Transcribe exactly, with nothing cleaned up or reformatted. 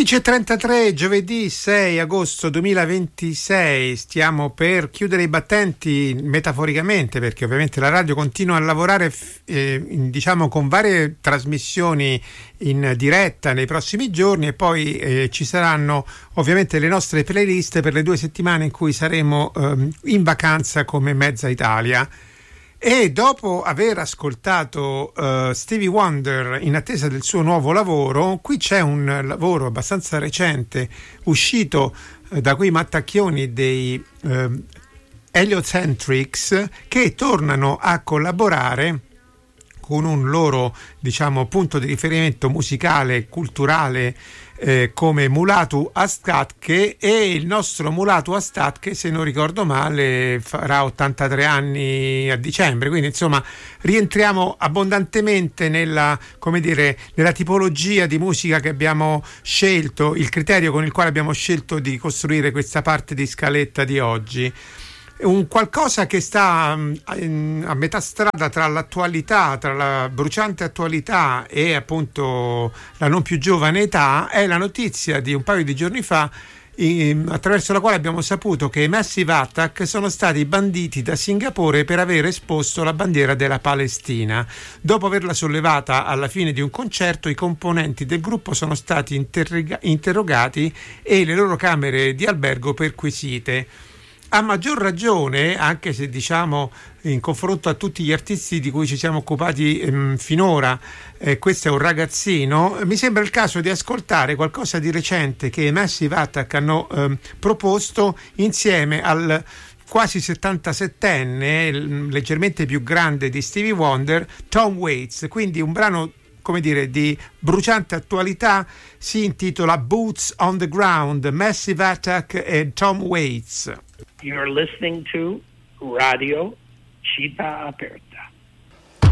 undici e trentatré, giovedì sei agosto duemilaventisei, stiamo per chiudere i battenti metaforicamente, perché ovviamente la radio continua a lavorare eh, in, diciamo con varie trasmissioni in diretta nei prossimi giorni, e poi eh, ci saranno ovviamente le nostre playlist per le due settimane in cui saremo eh, in vacanza come mezza Italia. E dopo aver ascoltato uh, Stevie Wonder in attesa del suo nuovo lavoro, qui c'è un lavoro abbastanza recente uscito uh, da quei mattacchioni dei uh, Heliocentrics, che tornano a collaborare con un loro, diciamo, punto di riferimento musicale, culturale, eh, come Mulatu Astatke, e il nostro Mulatu Astatke, se non ricordo male, farà ottantatré anni a dicembre, quindi insomma rientriamo abbondantemente nella, come dire, nella tipologia di musica che abbiamo scelto, il criterio con il quale abbiamo scelto di costruire questa parte di scaletta di oggi. Un qualcosa che sta a metà strada tra l'attualità, tra la bruciante attualità e appunto la non più giovane età, è la notizia di un paio di giorni fa, attraverso la quale abbiamo saputo che i Massive Attack sono stati banditi da Singapore per aver esposto la bandiera della Palestina. Dopo averla sollevata alla fine di un concerto, i componenti del gruppo sono stati interroga- interrogati e le loro camere di albergo perquisite. A maggior ragione, anche se diciamo in confronto a tutti gli artisti di cui ci siamo occupati ehm, finora, eh, questo è un ragazzino, mi sembra il caso di ascoltare qualcosa di recente che i Massive Attack hanno ehm, proposto insieme al quasi settantasettenne, leggermente più grande di Stevie Wonder, Tom Waits. Quindi un brano, come dire, di bruciante attualità, si intitola Boots on the Ground, Massive Attack e Tom Waits. You're listening to Radio Città Aperta.